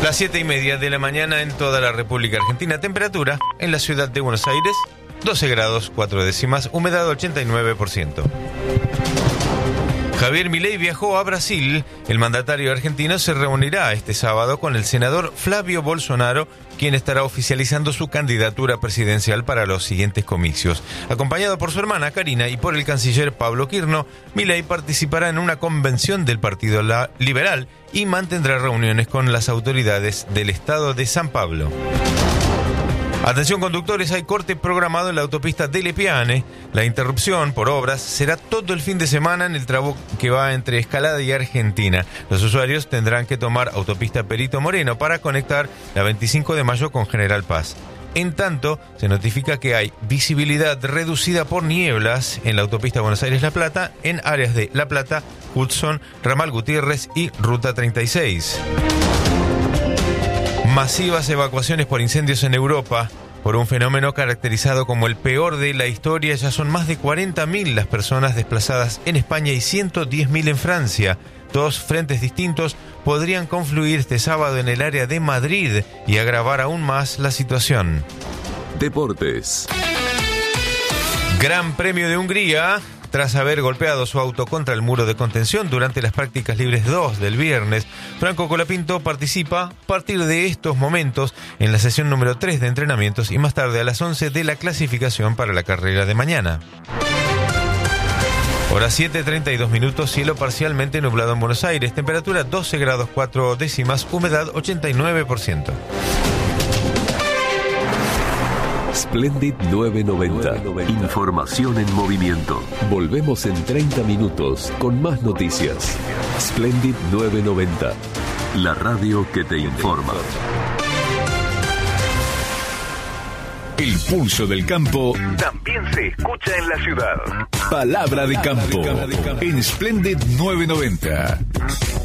Las 7:30 de la mañana en toda la República Argentina. Temperatura en la ciudad de Buenos Aires, 12 grados 4 décimas, humedad 89%. Javier Milei viajó a Brasil. El mandatario argentino se reunirá este sábado con el senador Flavio Bolsonaro, quien estará oficializando su candidatura presidencial para los siguientes comicios. Acompañado por su hermana Karina y por el canciller Pablo Quirno, Milei participará en una convención del Partido Liberal y mantendrá reuniones con las autoridades del estado de San Pablo. Atención conductores, hay corte programado en la autopista Delle Piane. La interrupción por obras será todo el fin de semana en el tramo que va entre Escalada y Argentina. Los usuarios tendrán que tomar autopista Perito Moreno para conectar la 25 de mayo con General Paz. En tanto, se notifica que hay visibilidad reducida por nieblas en la autopista Buenos Aires-La Plata en áreas de La Plata, Hudson, Ramal Gutiérrez y Ruta 36. Masivas evacuaciones por incendios en Europa. Por un fenómeno caracterizado como el peor de la historia, ya son más de 40.000 las personas desplazadas en España y 110.000 en Francia. Dos frentes distintos podrían confluir este sábado en el área de Madrid y agravar aún más la situación. Deportes. Gran Premio de Hungría. Tras haber golpeado su auto contra el muro de contención durante las prácticas libres 2 del viernes, Franco Colapinto participa a partir de estos momentos en la sesión número 3 de entrenamientos y más tarde a las 11 de la clasificación para la carrera de mañana. Hora 7:32, cielo parcialmente nublado en Buenos Aires, temperatura 12 grados 4 décimas, humedad 89%. Splendid 990. Información en movimiento. Volvemos en 30 minutos con más noticias. Splendid 990. La radio que te informa. El pulso del campo también se escucha en la ciudad. Palabra de campo en Splendid 990.